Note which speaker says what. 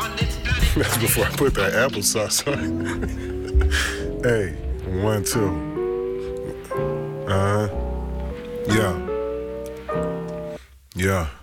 Speaker 1: That's before I put that applesauce on it. Hey, 1, 2. Yeah. Yeah.